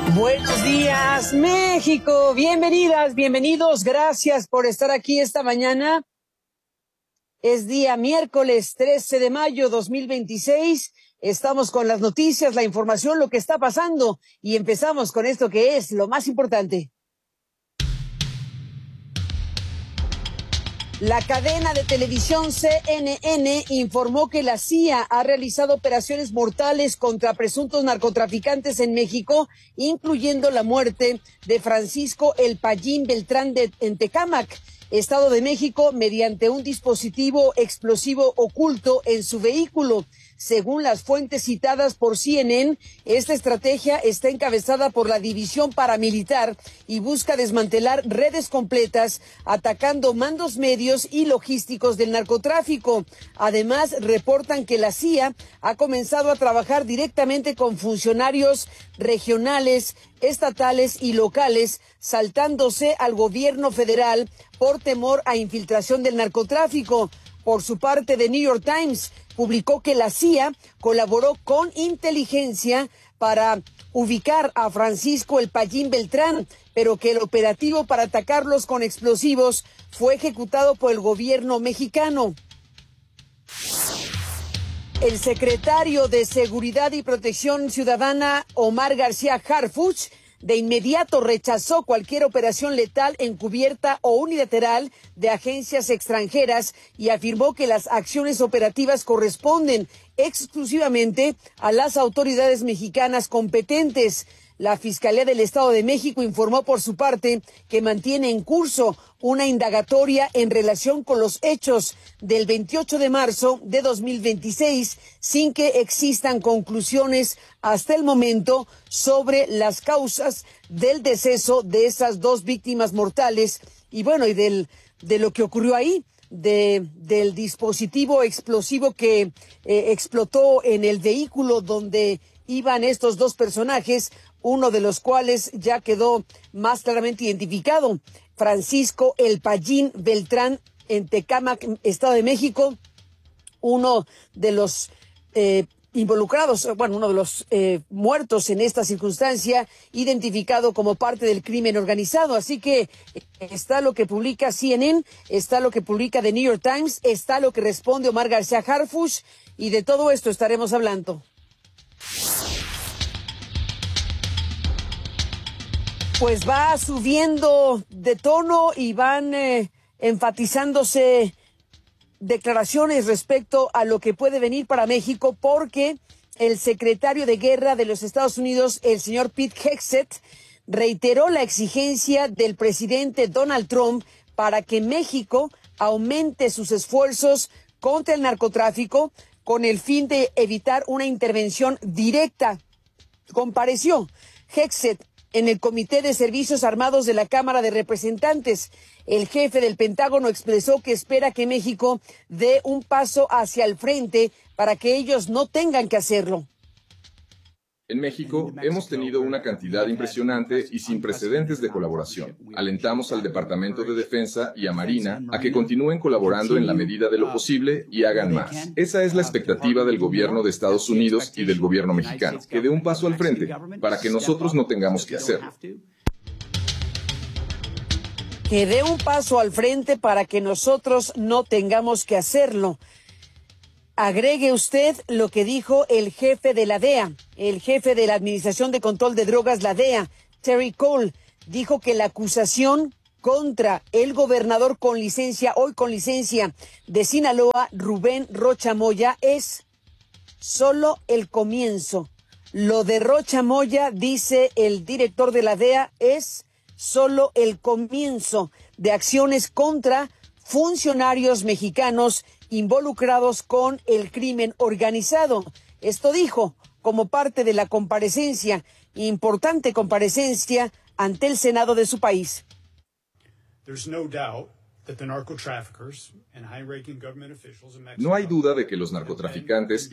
Buenos días, México. Bienvenidas, bienvenidos. Gracias por estar aquí esta mañana. Es día miércoles 13 de mayo 2026. Estamos con las noticias, la información, lo que está pasando. Y empezamos con esto que es lo más importante. La cadena de televisión CNN informó que la CIA ha realizado operaciones mortales contra presuntos narcotraficantes en México, incluyendo la muerte de Francisco El Payín Beltrán en Tecámac, Estado de México, mediante un dispositivo explosivo oculto en su vehículo. Según las fuentes citadas por CNN, esta estrategia está encabezada por la división paramilitar y busca desmantelar redes completas, atacando mandos medios y logísticos del narcotráfico. Además, reportan que la CIA ha comenzado a trabajar directamente con funcionarios regionales, estatales y locales, saltándose al gobierno federal por temor a infiltración del narcotráfico. Por su parte, The New York Times publicó que la CIA colaboró con inteligencia para ubicar a Francisco El Payín Beltrán, pero que el operativo para atacarlos con explosivos fue ejecutado por el gobierno mexicano. El secretario de Seguridad y Protección Ciudadana, Omar García Harfuch, de inmediato rechazó cualquier operación letal encubierta o unilateral de agencias extranjeras y afirmó que las acciones operativas corresponden exclusivamente a las autoridades mexicanas competentes. La Fiscalía del Estado de México informó por su parte que mantiene en curso una indagatoria en relación con los hechos del 28 de marzo de 2026, sin que existan conclusiones hasta el momento sobre las causas del deceso de esas dos víctimas mortales y de lo que ocurrió ahí. Del dispositivo explosivo que explotó en el vehículo donde iban estos dos personajes, uno de los cuales ya quedó más claramente identificado, Francisco El Payín Beltrán en Tecámac, Estado de México, uno de los involucrados, uno de los muertos en esta circunstancia, identificado como parte del crimen organizado. Así que está lo que publica CNN, está lo que publica The New York Times, está lo que responde Omar García Harfuch, y de todo esto estaremos hablando. Pues va subiendo de tono y van enfatizándose declaraciones respecto a lo que puede venir para México, porque el secretario de Guerra de los Estados Unidos, el señor Pete Hegseth, reiteró la exigencia del presidente Donald Trump para que México aumente sus esfuerzos contra el narcotráfico con el fin de evitar una intervención directa. Compareció Hegseth en el Comité de Servicios Armados de la Cámara de Representantes. El jefe del Pentágono expresó que espera que México dé un paso hacia el frente para que ellos no tengan que hacerlo. En México hemos tenido una cantidad impresionante y sin precedentes de colaboración. Alentamos al Departamento de Defensa y a Marina a que continúen colaborando en la medida de lo posible y hagan más. Esa es la expectativa del gobierno de Estados Unidos y del gobierno mexicano, que dé un paso al frente para que nosotros no tengamos que hacerlo. Que dé un paso al frente para que nosotros no tengamos que hacerlo. Agregue usted lo que dijo el jefe de la DEA, el jefe de la Administración de Control de Drogas, la DEA, Terry Cole, dijo que la acusación contra el gobernador hoy con licencia de Sinaloa, Rubén Rocha Moya, es solo el comienzo. Lo de Rocha Moya, dice el director de la DEA, es solo el comienzo de acciones contra funcionarios mexicanos involucrados con el crimen organizado. Esto dijo como parte de la importante comparecencia ante el Senado de su país. No hay duda de que los narcotraficantes